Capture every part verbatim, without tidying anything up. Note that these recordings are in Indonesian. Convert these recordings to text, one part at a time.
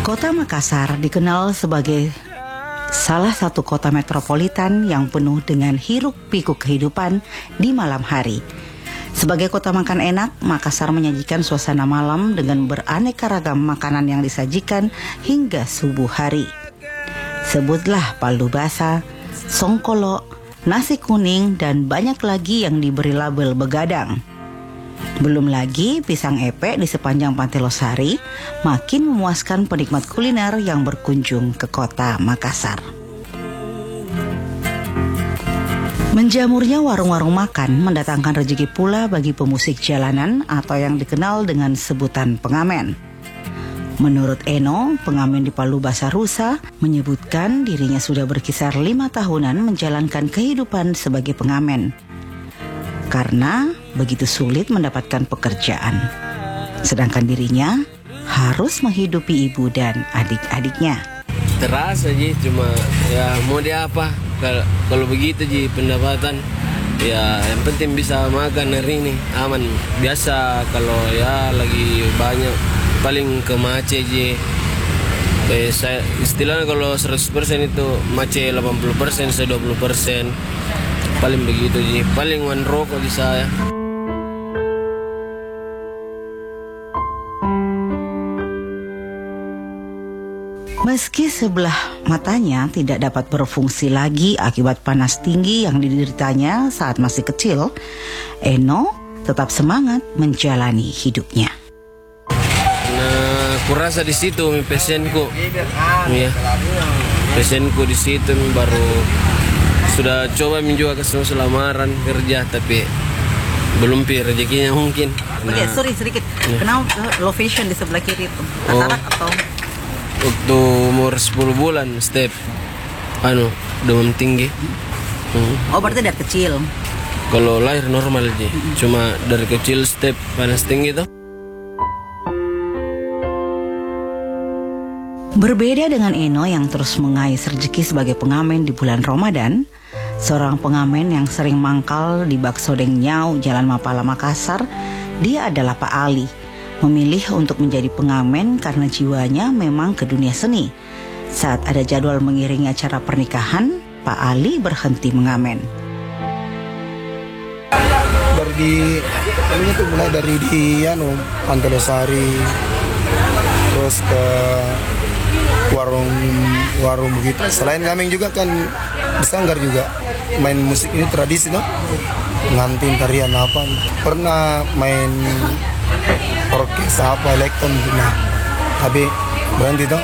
Kota Makassar dikenal sebagai salah satu kota metropolitan yang penuh dengan hiruk-pikuk kehidupan di malam hari. Sebagai kota makan enak, Makassar menyajikan suasana malam dengan beraneka ragam makanan yang disajikan hingga subuh hari. Sebutlah palu basah, songkolo, nasi kuning, dan banyak lagi yang diberi label begadang. Belum lagi pisang epek di sepanjang Pantai Losari makin memuaskan penikmat kuliner yang berkunjung ke kota Makassar. Menjamurnya warung-warung makan mendatangkan rezeki pula bagi pemusik jalanan atau yang dikenal dengan sebutan pengamen. Menurut Eno, pengamen di Palu Basah Rusa menyebutkan dirinya sudah berkisar lima tahunan menjalankan kehidupan sebagai pengamen. Karena begitu sulit mendapatkan pekerjaan. Sedangkan dirinya harus menghidupi ibu dan adik-adiknya. Terasa Ji, cuma ya mau dia apa? Kalau, kalau begitu Ji pendapatan, ya yang penting bisa makan hari ini aman. Biasa kalau ya lagi banyak paling ke mace Ji. Eh, saya istilahnya kalau seratus persen itu mace delapan puluh persen, saya dua puluh persen. Paling begitu Ji, paling one rokok di saya. Meski sebelah matanya tidak dapat berfungsi lagi akibat panas tinggi yang dideritanya saat masih kecil, Eno tetap semangat menjalani hidupnya. Nah, kurasa di situ pesenku, ya, pesenku di situ baru sudah coba juga ke lamaran kerja tapi belum pi rezekinya mungkin. Nah, Oke, sorry sedikit. Nah. Kenapa low fashion di sebelah kiri itu? Katarak oh. atau? Waktu umur sepuluh bulan step anu demam tinggi. Hmm. Oh, berarti dari kecil. Kalau lahir normal aja. Hmm. Cuma dari kecil step panas tinggi tuh. Berbeda dengan Eno yang terus mengais rezeki sebagai pengamen di bulan Ramadan, seorang pengamen yang sering mangkal di Bak Sodeng Nyau, Jalan Mapala, Makassar, dia adalah Pak Ali. Memilih untuk menjadi pengamen karena jiwanya memang ke dunia seni. Saat ada jadwal mengiringi acara pernikahan, Pak Ali berhenti mengamen. Dari di, ini tuh mulai dari di anu, Pantai Losari, terus ke warung warung begitu. Selain ngamen juga kan di Sanggar juga main musik ini tradisi tuh, ngantin tarian apa. Pernah main orkes apa elektron nah, tapi berhenti tuh.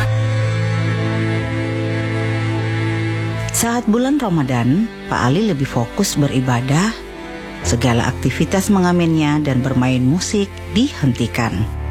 Saat bulan Ramadan, Pak Ali lebih fokus beribadah. Segala aktivitas mengamennya dan bermain musik dihentikan.